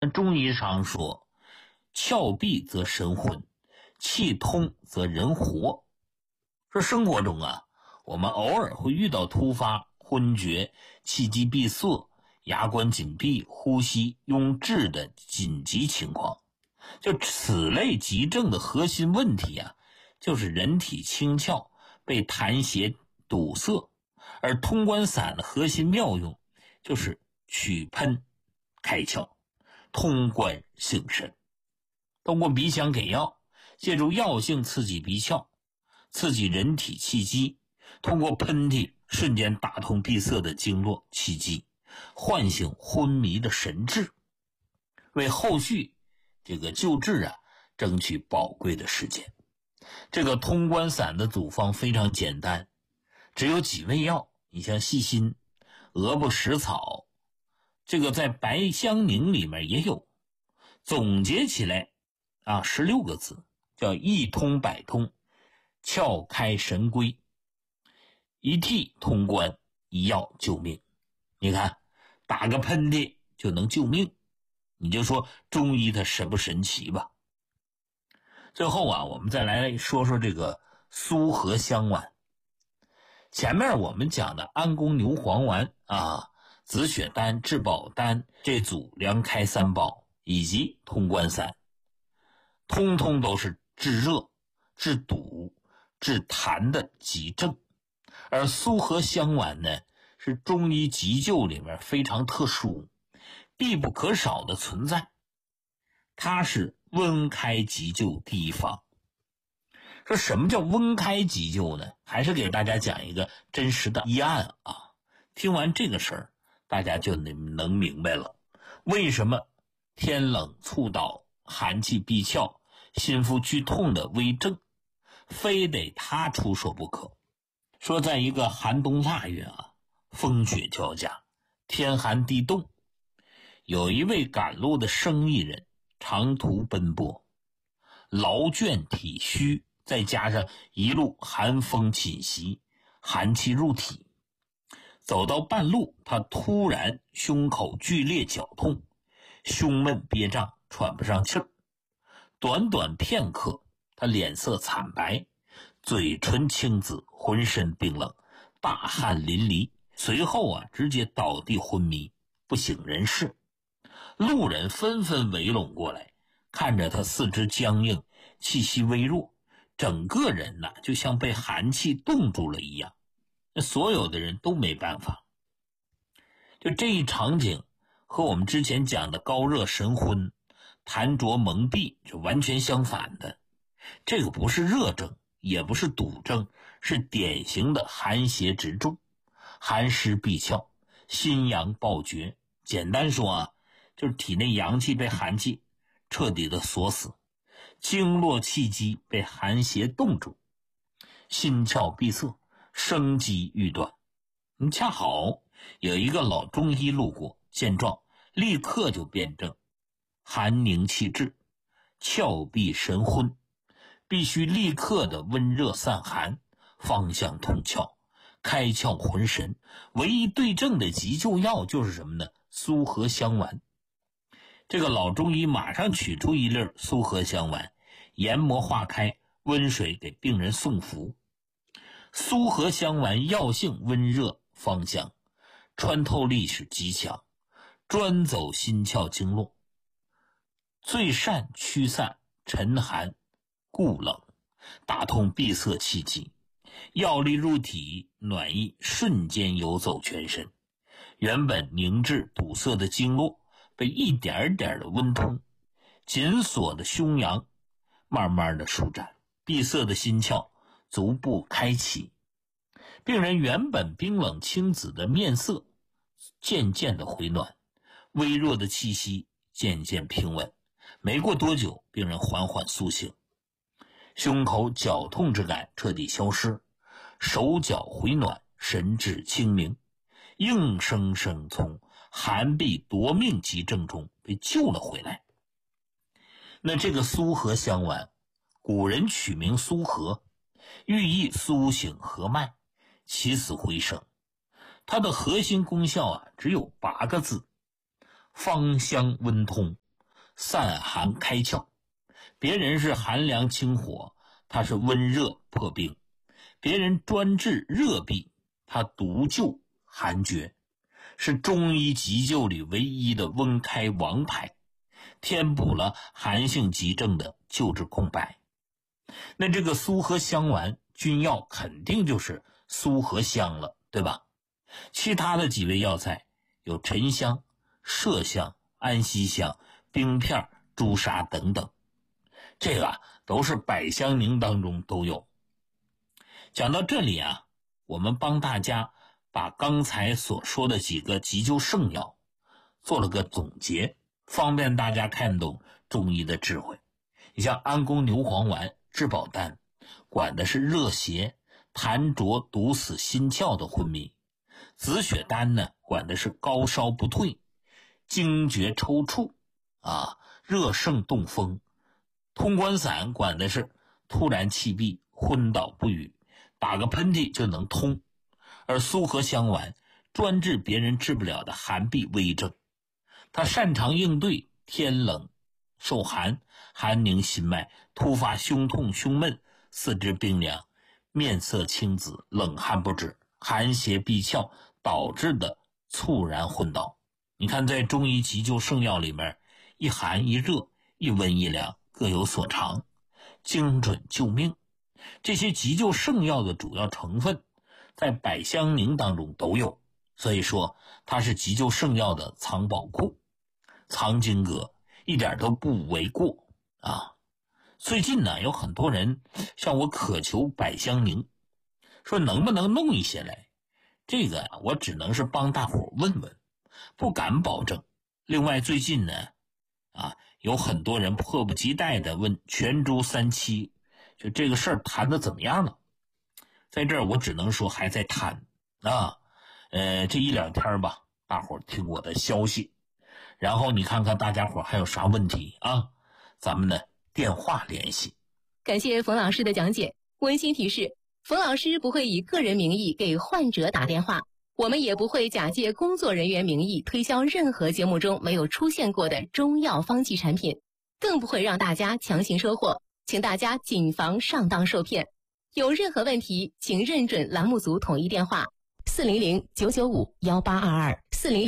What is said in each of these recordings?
中医常说，窍闭则神昏，气通则人活。说生活中啊，我们偶尔会遇到突发昏厥、气机闭塞、牙关紧闭、呼吸壅滞的紧急情况。就此类急症的核心问题啊，就是人体清窍被痰邪堵塞，而通关散的核心妙用就是祛喷开窍，通关醒神。通过鼻腔给药，借助药性刺激鼻窍，刺激人体气机，通过喷嚏瞬间打通闭塞的经络气机，唤醒昏迷的神志，为后续这个救治啊争取宝贵的时间。这个通关散的组方非常简单，只有几味药，你像细辛、鹅不食草，这个在白香茗里面也有。总结起来啊，16个字，叫一通百通，窍开神归，一涕通关，一药救命。你看，打个喷嚏就能救命，你就说中医它神不神奇吧。最后啊，我们再来说说这个苏合香丸。前面我们讲的安宫牛黄丸啊、紫雪丹、治保丹这组凉开三宝以及通关散，通通都是治热、治堵、治痰的急症。而苏合香丸呢，是中医急救里面非常特殊、必不可少的存在。它是温开急救第一方。说什么叫温开急救呢？还是给大家讲一个真实的医案啊。听完这个事儿，大家就能明白了，为什么天冷猝倒、寒气闭窍、心腹剧痛的危症，非得他出手不可。说在一个寒冬腊月啊，风雪交加，天寒地冻，有一位赶路的生意人长途奔波，劳倦体虚，再加上一路寒风侵袭，寒气入体，走到半路，他突然胸口剧烈绞痛，胸闷憋胀，喘不上气儿。短短片刻，他脸色惨白，嘴唇青紫，浑身冰冷，大汗淋漓，随后啊直接倒地昏迷，不省人事。路人纷纷围拢过来，看着他四肢僵硬，气息微弱，整个人呐就像被寒气冻住了一样。所有的人都没办法。就这一场景和我们之前讲的高热神昏、痰浊蒙蔽是完全相反的。这个不是热症，也不是堵症，是典型的寒邪直中，寒湿闭窍，心阳暴绝。简单说啊，就是体内阳气被寒气彻底的锁死，经络气机被寒邪冻住，心窍闭塞，生机欲断。恰好有一个老中医路过，见状立刻就辨证，寒凝气滞，窍闭神昏，必须立刻的温热散寒，方向通窍，开窍浑神。唯一对症的急救药就是什么呢？苏合香丸。这个老中医马上取出一粒苏合香丸，研磨化开，温水给病人送服。苏合香丸药性温热芳香，穿透力是极强，专走心窍经络，最善驱散沉寒固冷，打通闭塞气机，药力入体，暖意瞬间游走全身，原本凝滞堵塞的经络被一点点的温通，紧锁的胸阳慢慢的舒展，闭塞的心窍逐步开启，病人原本冰冷青紫的面色渐渐的回暖，微弱的气息渐渐平稳。没过多久，病人缓缓苏醒，胸口绞痛之感彻底消失，手脚回暖，神志清明，硬生生从寒痹夺命急症中被救了回来。那这个苏合香丸，古人取名苏合，寓意苏醒和脉，起死回生。它的核心功效啊，只有8个字：芳香温通， 散寒开窍。别人是寒凉清火，他是温热破冰；别人专治热痹，他独救寒厥，是中医急救里唯一的温开王牌，填补了寒性急症的救治空白。那这个苏合香丸君药肯定就是苏合香了，对吧？其他的几味药材有沉香、麝香、安息香、冰片、朱砂等等，这个都是百香宁当中都有。讲到这里啊，我们帮大家把刚才所说的几个急救圣药做了个总结，方便大家看懂中医的智慧。你像安宫牛黄丸、治保丹，管的是热邪、痰浊堵死心窍的昏迷；紫雪丹呢，管的是高烧不退、惊厥抽搐热盛动风；通关散管的是突然气闭、昏倒不语，打个喷嚏就能通；而苏合香丸专治别人治不了的寒痹危症，他擅长应对天冷受寒、寒凝心脉、突发胸痛胸闷、四肢冰凉、面色青紫、冷汗不止、寒邪闭窍导致的猝然昏倒。你看在中医急救圣药里面，一寒一热，一温一凉，各有所长，精准救命。这些急救圣药的主要成分在百香宁当中都有，所以说它是急救圣药的藏宝库、藏经阁，一点都不为过啊！最近呢，有很多人向我渴求百香宁，说能不能弄一些来。这个我只能是帮大伙问问，不敢保证。另外最近呢有很多人迫不及待的问全株三七，就这个事儿谈的怎么样了？在这儿我只能说还在谈这一两天吧，大伙听我的消息，然后你看看大家伙还有啥问题啊？咱们呢电话联系。 感谢冯老师的讲解。温馨提示，冯老师不会以个人名义给患者打电话，我们也不会假借工作人员名义推销任何节目中没有出现过的中药方剂产品，更不会让大家强行收货，请大家谨防上当受骗。有任何问题，请认准栏目组统一电话400-995-1822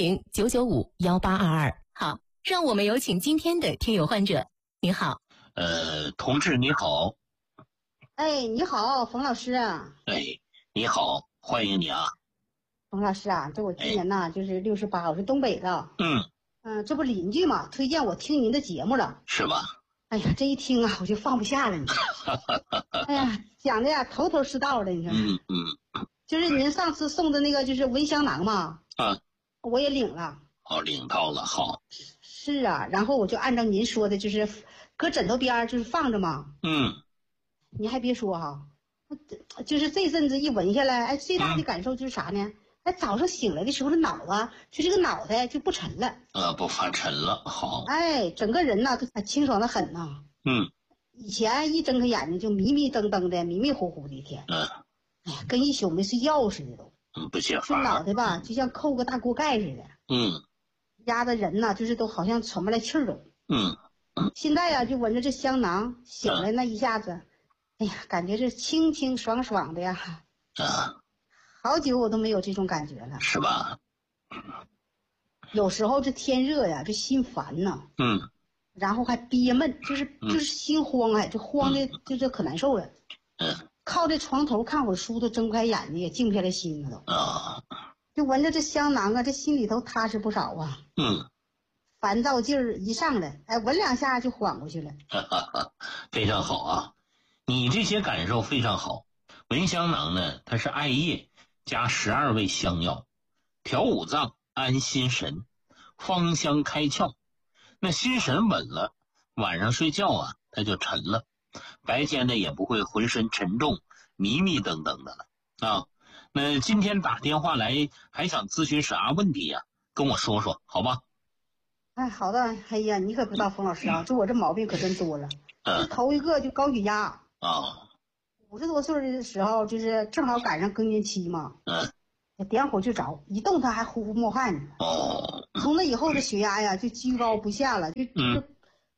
400-995-1822。好，让我们有请今天的听友患者。你好。 同志你好。 哎，你好，冯老师啊。 哎，你好，欢迎你啊。 冯老师啊，这我今年呢就是68，我是东北的。这不邻居嘛，推荐我听您的节目了。 是吧？ 哎呀，这一听啊，我就放不下了，你知道哎呀，讲的呀头头是道的，你说。就是您上次送的那个就是蚊香囊嘛。我也领了。 领到了，好。 是啊，然后我就按照您说的，就是搁枕头边就是放着嘛。你还别说哈，就是这阵子一闻下来，最大的感受就是啥呢？早上醒来的时候，这脑袋就不沉了， 不发沉了，好。 整个人呢都清爽的很呐。以前一睁开眼睛就迷迷瞪瞪的，迷迷糊糊的一天。跟一宿没睡觉似的都。 不解乏。 这脑袋吧，就像扣个大锅盖似的。压的人呐，就是都好像喘不来气儿都。现在呀，就闻着这香囊，醒来那一下子，哎呀，感觉这清清爽爽的呀。好久我都没有这种感觉了。 是吧？ 有时候这天热呀，这心烦呐。然后还憋闷，就是心慌，就慌的就这可难受了。靠这床头看会儿书都睁不开眼睛，也静不下来心了都。就闻着这香囊啊，这心里头踏实不少啊。烦躁劲儿一上来，闻两下就缓过去了。 非常好啊，你这些感受非常好。蚊香囊呢，它是艾叶加12味香药，调五脏，安心神，芳香开窍。那心神稳了，晚上睡觉啊，它就沉了，白天呢也不会浑身沉重、迷迷瞪瞪的了。那今天打电话来还想咨询啥问题呀？跟我说说好吧？ 好的。哎呀，你可不知道冯老师啊，就我这毛病可真多了。头一个就高血压。50多岁的时候，就是正好赶上更年期嘛。点火就着，一动它还呼呼冒汗。从那以后的血压呀就居高不下了，就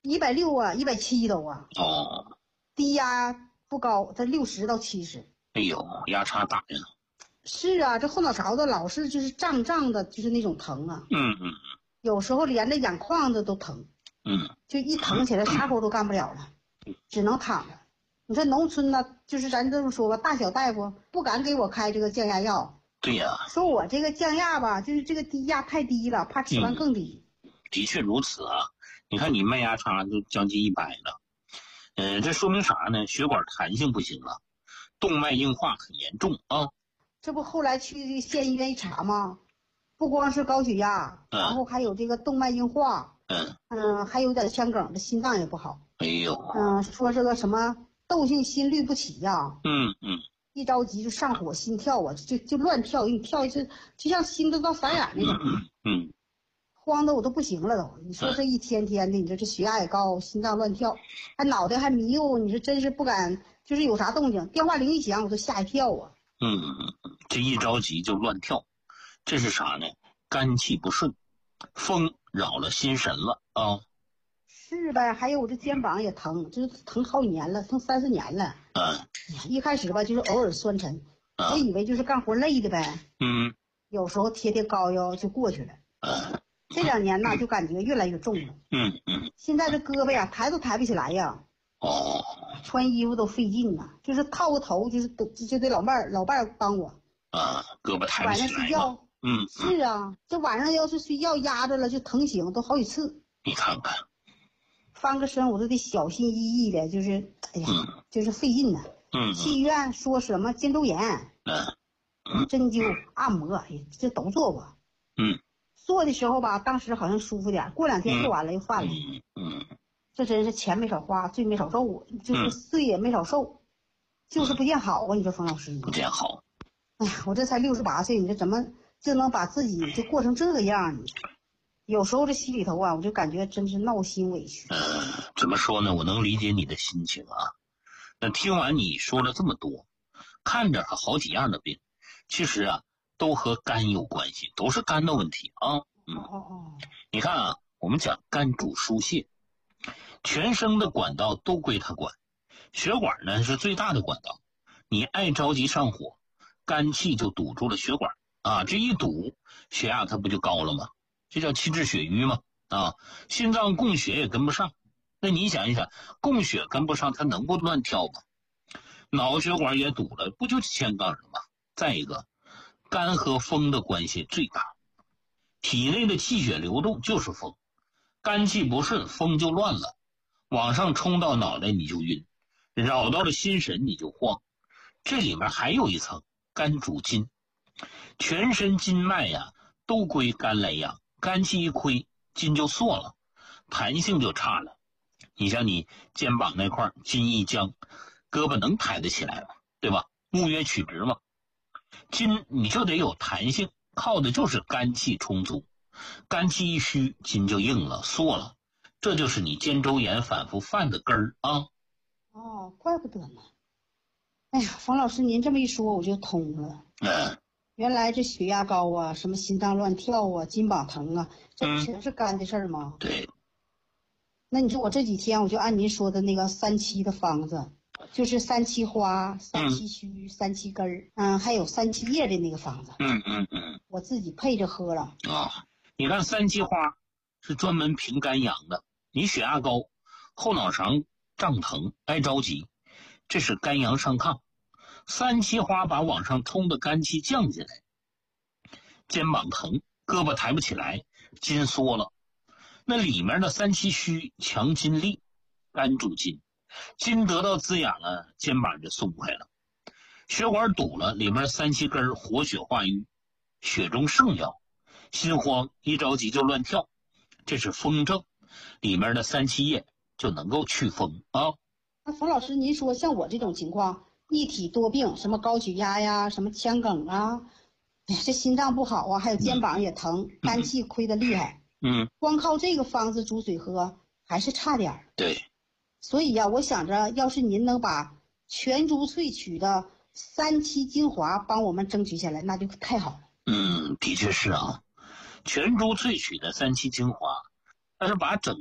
160啊，170都啊。 哦。 低压不高，它60到70。 哎呦，压差大呀。 是啊，这后脑勺子老是就是胀胀的，就是那种疼啊。有时候连着眼眶子都疼。就一疼起来啥活都干不了了，只能躺着。你说农村呢，就是咱这么说吧，大小大夫不敢给我开这个降压药。 对呀。 说我这个降压吧，就是这个低压太低了，怕吃完更低。 的确如此啊。你看你脉压差都将近100了。这说明啥呢？血管弹性不行了，动脉硬化很严重啊。 这不后来去县医院一查吗？不光是高血压，然后还有这个动脉硬化。还有点腔梗，这心脏也不好。 哎呦。 说这个什么窦性心律不齐呀。一着急就上火，心跳啊，就乱跳，你跳就像心都到反眼那种。慌的我都不行了都。你说这一天天的，你说这血压也高，心脏乱跳，还脑袋还迷糊，你说真是不敢，就是有啥动静，电话铃一响我都吓一跳啊。 这一着急就乱跳，这是啥呢？肝气不顺，风扰了心神了啊。 是呗，还有我这肩膀也疼，就是疼好几年了，疼3、4年了。一开始吧就是偶尔酸沉，我以为就是干活累的呗。有时候贴膏药就过去了。这2年呢就感觉越来越重了。现在这胳膊呀抬都抬不起来呀。穿衣服都费劲呐，就是套个头就得老伴儿帮我。 胳膊抬不起来。 晚上睡觉。是啊，这晚上要是睡觉压着了就疼醒，都好几次。 你看看。 翻个身我都得小心翼翼的，就是哎呀，就是费劲呐。去医院说什么肩周炎。针灸按摩，哎，这都做过。做的时候吧，当时好像舒服点，过2天做完了又犯了。这真是钱没少花，罪没少受，就是罪也没少受，就是不见好啊！你说冯老师， 不见好。 哎呀，我这才68岁，你这怎么就能把自己就过成这个样呢？有时候这心里头啊，我就感觉真是闹心委屈。 怎么说呢？我能理解你的心情啊。那听完你说了这么多，看着好几样的病，其实啊都和肝有关系，都是肝的问题啊。你看啊，我们讲肝主疏泄，全身的管道都归它管，血管呢是最大的管道，你爱着急上火，肝气就堵住了血管啊，这一堵，血压它不就高了吗？这叫气滞血瘀嘛啊，心脏供血也跟不上。那你想一想，供血跟不上，它能不乱跳吗？脑血管也堵了，不就牵杠了吗？再一个，肝和风的关系最大，体内的气血流动就是风，肝气不顺，风就乱了，往上冲到脑袋你就晕，扰到了心神你就慌。这里面还有一层，肝主筋，全身筋脉呀都归肝来养，肝气一亏，筋就缩了，弹性就差了。你像你肩膀那块筋一僵，胳膊能抬得起来吗？对吧？目约曲直嘛。筋你就得有弹性，靠的就是肝气充足，肝气一虚，筋就硬了缩了，这就是你肩周炎反复犯的根儿啊。 怪不得呢。哎呀，冯老师您这么一说我就通了。原来这血压高啊，什么心脏乱跳啊，肩膀疼啊，这不全是肝的事儿吗？ 对。 那你说我这几天我就按您说的那个3七的方子，就是3七花、3七须、3七根儿，还有3七叶的那个方子。我自己配着喝了。 你看3七花是专门平肝阳的，你血压高，后脑勺胀疼，爱着急，这是肝阳上亢。3七花把往上冲的肝气降下来，肩膀疼，胳膊抬不起来，筋缩了。那里面的3七虚强筋力，肝主筋，筋得到滋养了，肩膀就松开了。血管堵了，里面3七根活血化瘀，血中胜药，心慌一着急就乱跳，这是风症，里面的3七叶就能够祛风啊。 那冯老师您说像我这种情况，一体多病，什么高血压呀，什么腔梗啊，哎呀，这心脏不好啊，还有肩膀也疼，肝气亏得厉害。光靠这个方子煮水喝还是差点儿。 对。 所以呀，我想着要是您能把全株萃取的3七精华帮我们争取下来，那就太好了。 的确是啊，全株萃取的3七精华，但是把整